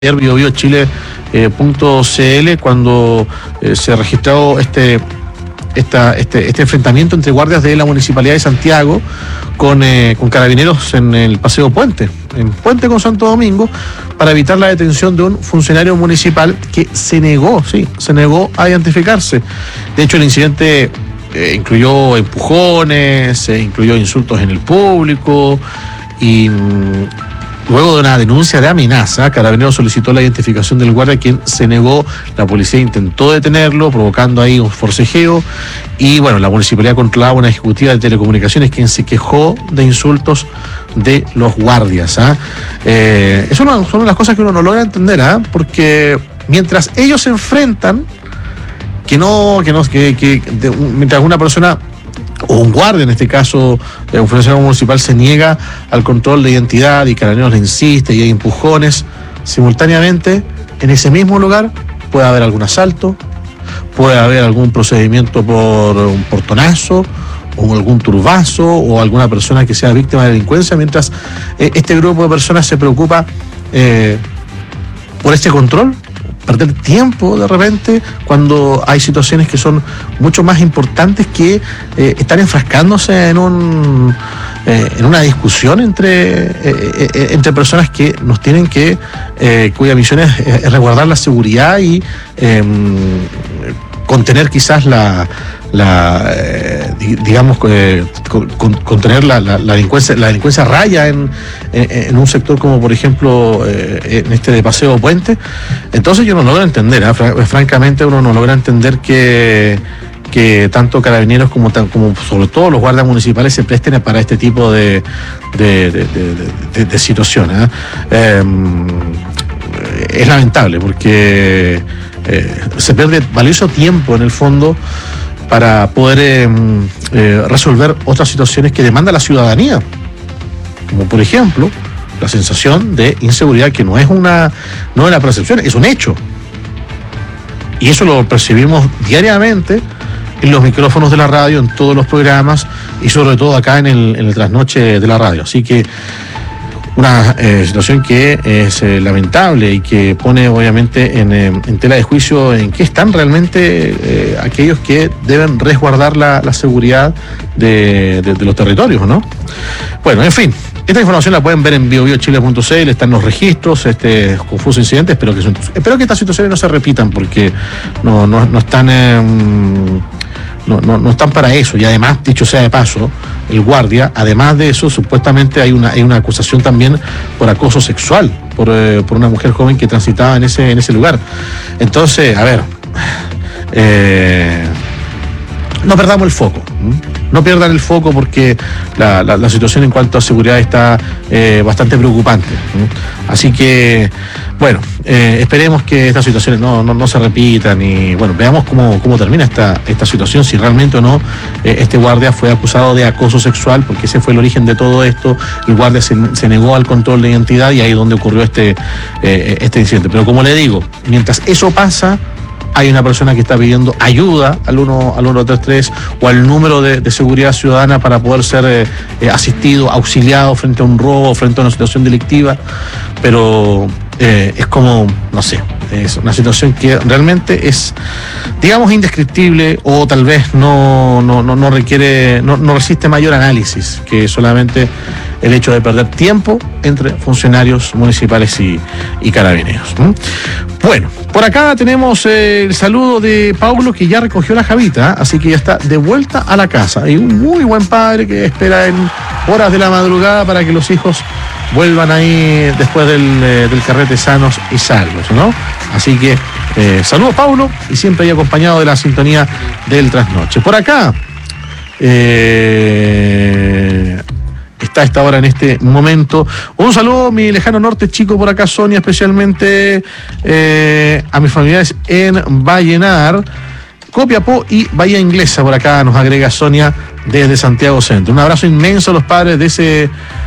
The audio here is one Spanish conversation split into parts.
Ayer BioBioChile.cl cuando se registró este enfrentamiento entre guardias de la Municipalidad de Santiago con carabineros en el Paseo Puente, en Puente con Santo Domingo, para evitar la detención de un funcionario municipal que se negó a identificarse. De hecho, el incidente incluyó empujones, incluyó insultos en el público y luego de una denuncia de amenaza, Carabineros solicitó la identificación del guardia, quien se negó. La policía intentó detenerlo, provocando ahí un forcejeo. Y bueno, la municipalidad controlaba una ejecutiva de telecomunicaciones quien se quejó de insultos de los guardias. Eso son una de las cosas que uno no logra entender, porque mientras ellos se enfrentan, mientras una persona o un guardia, en este caso un funcionario municipal, se niega al control de identidad y Carabineros le insiste y hay empujones, simultáneamente en ese mismo lugar puede haber algún asalto, puede haber algún procedimiento por un portonazo o algún turbazo o alguna persona que sea víctima de delincuencia, mientras este grupo de personas se preocupa por este control, perder tiempo de repente cuando hay situaciones que son mucho más importantes que estar enfrascándose en una discusión entre personas que nos tienen que cuya misión es resguardar la seguridad y contener quizás contener la delincuencia raya en un sector como por ejemplo en este de Paseo Puente. Entonces yo no logro entender, francamente uno no logra entender que tanto Carabineros como sobre todo los guardias municipales se presten para este tipo de situaciones. Es lamentable porque se pierde valioso tiempo en el fondo para poder resolver otras situaciones que demanda la ciudadanía, como por ejemplo la sensación de inseguridad, que no es una percepción, es un hecho, y eso lo percibimos diariamente en los micrófonos de la radio, en todos los programas y sobre todo acá en el trasnoche de la radio. Así que una situación que es lamentable y que pone obviamente en tela de juicio en qué están realmente aquellos que deben resguardar la seguridad de los territorios, ¿no? Bueno, en fin, esta información la pueden ver en BioBioChile.cl, están los registros, confuso incidente. Espero que estas situaciones no se repitan porque no están... No están para eso. Y además, dicho sea de paso, el guardia, además de eso, supuestamente hay una acusación también por acoso sexual por una mujer joven que transitaba en ese lugar. Entonces, a ver, no perdamos el foco. No pierdan el foco porque la situación en cuanto a seguridad está bastante preocupante. Así que, bueno, esperemos que estas situaciones no se repitan y, bueno, veamos cómo termina esta situación, si realmente o no este guardia fue acusado de acoso sexual, porque ese fue el origen de todo esto. El guardia se negó al control de identidad y ahí es donde ocurrió este incidente. Pero como le digo, mientras eso pasa, hay una persona que está pidiendo ayuda al 133 o al número de seguridad ciudadana para poder ser asistido, auxiliado frente a un robo, frente a una situación delictiva, pero es como, no sé, es una situación que realmente es, digamos, indescriptible, o tal vez no resiste mayor análisis que solamente el hecho de perder tiempo entre funcionarios municipales y carabineros. Bueno, por acá tenemos el saludo de Paulo, que ya recogió la javita, así que ya está de vuelta a la casa. Y un muy buen padre que espera en horas de la madrugada para que los hijos vuelvan ahí después del carrete sanos y salvos, ¿no? Así que saludos, Paulo, y siempre ahí acompañado de la sintonía del trasnoche. Por acá está a esta hora, en este momento, un saludo a mi lejano norte, chico, por acá, Sonia, especialmente a mis familiares en Vallenar, Copiapó y Bahía Inglesa. Por acá nos agrega Sonia desde Santiago Centro. Un abrazo inmenso a los padres de ese...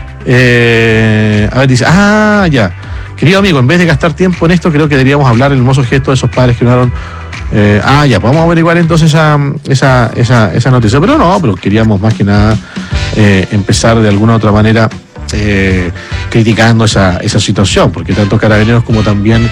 dice, ya, querido amigo, en vez de gastar tiempo en esto, creo que deberíamos hablar el hermoso gesto de esos padres que donaron. Vamos a averiguar entonces esa noticia. Pero queríamos más que nada empezar de alguna otra manera criticando esa situación, porque tanto Carabineros como también